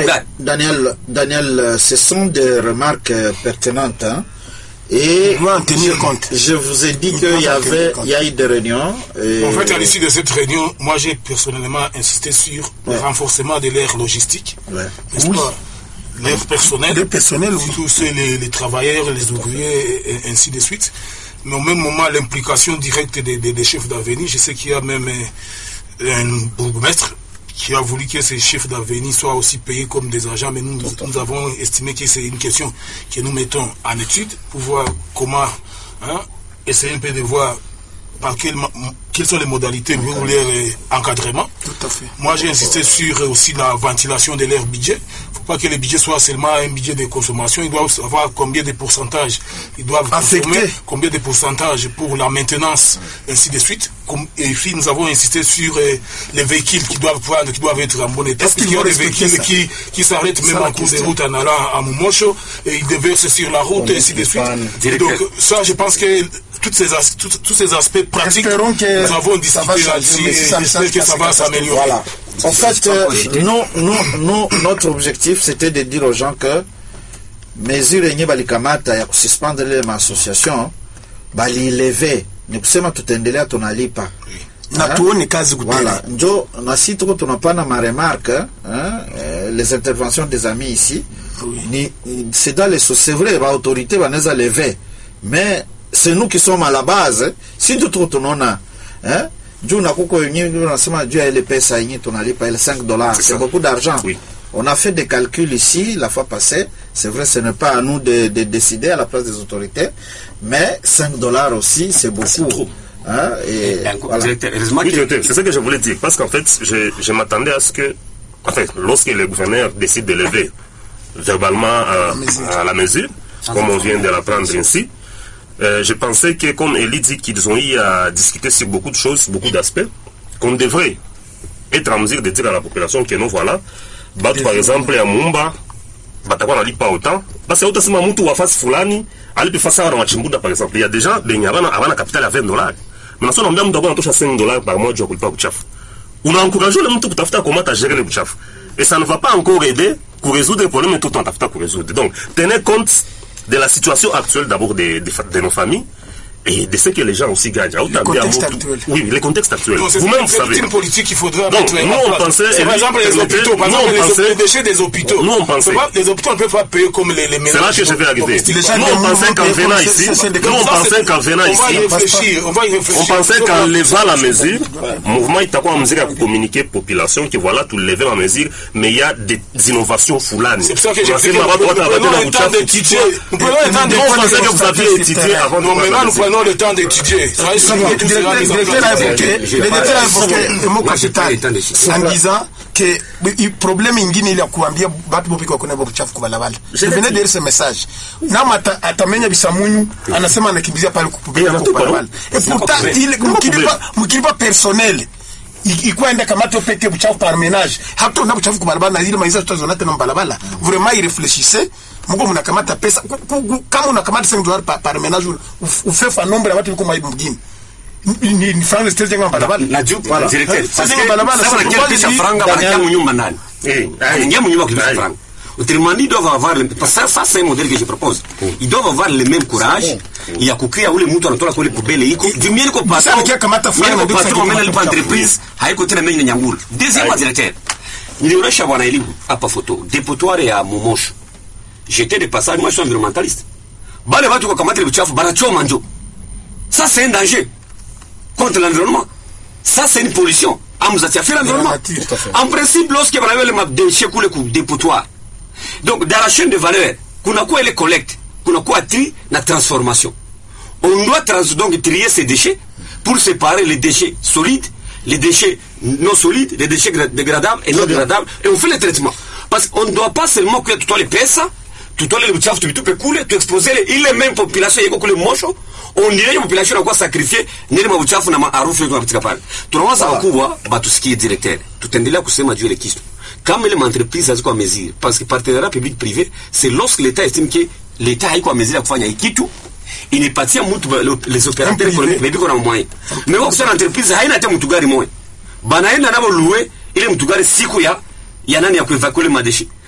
Daniel, ce sont des remarques pertinentes. Hein? Et je vous ai dit qu'il y a eu des réunions. En fait, à l'issue de cette réunion, moi j'ai personnellement insisté sur le renforcement de l'aire logistique. N'est-ce pas? L'aire personnelle, tous les travailleurs, les ouvriers, et ainsi de suite. Mais au même moment, l'implication directe des chefs d'avenir. Je sais qu'il y a même un bourgmestre qui a voulu que ces chefs d'avenir soient aussi payés comme des agents, mais nous avons estimé que c'est une question que nous mettons en étude pour voir comment essayer un peu de voir par quelles sont les modalités pour leur encadrement. Tout à fait. Moi, j'ai insisté sur aussi la ventilation de leur budget. Il ne faut pas que le budget soit seulement un budget de consommation. Ils doivent savoir combien de pourcentages ils doivent consommer, combien de pourcentages pour la maintenance, ainsi de suite. Et puis, nous avons insisté sur les véhicules qui doivent prendre, qui doivent être en bon état. Parce qu'il y a des véhicules qui s'arrêtent même en cours de route en allant à Moumocho, et ils déversent sur la route, et ainsi de suite. Donc, ça, je pense que tous ces aspects pratiques, nous avons discuté là-dessus et j'espère que ça va s'améliorer. Voilà. En fait, notre objectif, c'était de dire aux gens que mesure yenye balikamata ya kususpendre ile association balieleve ni kusema tutaendelea tunalipa na tuone kazi kutenda. Voilà, njo na sisi tuko tunapana ma remarque les interventions des amis ici. Oui. C'est dans les c'est vrai, les autorités vaneza lever, mais c'est nous qui sommes à la base. Si tout tunaona juu na kuko yenyewe unasema juu ya ile pesa yenyewe tunalipa ile $5, c'est beaucoup d'argent. Oui. On a fait des calculs ici la fois passée. C'est vrai, ce n'est pas à nous de décider à la place des autorités, mais $5 aussi, c'est beaucoup. C'est trop. Hein? Et voilà. Oui, c'est ce que je voulais dire, parce qu'en fait, je m'attendais à ce que, en fait, lorsque le gouverneur décide de lever verbalement à la mesure, comme on vient de l'apprendre ici, je pensais que, comme Elie dit qu'ils ont eu à discuter sur beaucoup de choses, beaucoup d'aspects, qu'on devrait être en mesure de dire à la population que nous voilà, par exemple à Mumba, batakuwa nalipa autant, parce que autant sima mtu wa fasi fulani, alipi fasa na wachimbuda par exemple, il y a des gens benye havana capital à $20. Mais na sio naambia mtu anatosha $5 par mois juu kulipa uchafu. Unaencourager le mtu kutafuta comment ta gérer le uchafu. Et ça ne va pas encore aider pour résoudre les problèmes tout en tafuta pour résoudre. Donc, tenez compte de la situation actuelle d'abord de nos familles et de ce que les gens aussi gagnent. Le contexte actuel. Oui, le contexte actuel. Vous-même, vous savez. C'est une politique qu'il faudrait mettre nous, on pensait... Par exemple, les hôpitaux. Par exemple, les déchets des hôpitaux. Nous, on pensait... Les hôpitaux ne peuvent pas payer comme les ménages. C'est là que je vais arriver. Nous, on pensait qu'en venant ici... On va y réfléchir. On pensait qu'en levant la mesure, le mouvement est à mesure à communiquer à la population que voilà, tout lever la mesure, mais il y a des innovations foulanes. C'est pour ça que j'ai dit que nous prenons le temps d'étudier. Nous prenons le temps d'étudier. On pensait que vous aviez étudié avant de maintenant, nous prenons le temps d'étudier. Le directeur a évoqué mot capital en disant que le problème ingine ile kuambia watu bopiko kuna buchafu kwa balabala. Je venais de dire ce message. Na atamenya bisamunyu anasema anakimbizia pale kupubia kwa balabala. Et pourtant il mkilipa personnel ikwenda kama topeke buchafu par ménage. Hatuna buchafu kwa balabala na ile maiza tutazona tena balabala. Vraiment il réfléchissait. Mungu mnakamata pesa kama unakamata $5 par ménage ufefa nombre ya watu kama mjini. Ni franga stage ngamba balabala. Na juu directeur. Sasa balabala sasa pesa franga banakia mnyumba nani? Ingia mnyumba kwa franga. Autrement dit, ils doivent avoir ça c'est un modèle que je propose. Ils doivent avoir le même courage. Il y a kukia ule mtu anatoka kule pobele iko. Dimieni kwa pasa kia kamata franga ndio patron mena lipa entreprise haiko tena mengi nyanguru. Deuxième directeur. Nilionyesha bwana elimu hapa photo. Dépotoir ya Momosho. J'étais de passage, moi je suis environnementaliste. Bale watu kwa kamata le buchafu banachoma njo. Ça c'est un danger contre l'environnement. Ça c'est une pollution. Amzatia fait l'environnement. En principe, lorsque vous avez le déchets coulés coup dépotoir. Donc dans la chaîne de valeur, kuna quoi les collecte, kuna quoi tri la transformation. On doit donc trier ces déchets pour séparer les déchets solides, les déchets non solides, les déchets dégradables et non dégradables, et on fait le traitement. Parce qu'on ne doit pas seulement que tu les pèses, tu dois les buchafu, tu peux couler, tu exposer les mêmes populations, il y a que mocho, on dirait une population à quoi sacrifier, ni les buchafu na maarufu yetu katika pale. Tunaanza wakubwa batusikie directeur. Tutaendelea kusema juu ile kitu. Kama ile entreprise haziko à mesure, parce que partenariat public privé, c'est lorsque l'État estime que l'État haiko à mesure ya kufanya kitu, inapatia mtu les opérateurs économiques biko na moyen. Mais wao kusema entreprise haina hata mtu gari moja. Banaenda nabo louer ile mtu gari siku ya nani ya kuevacuer les madéchets.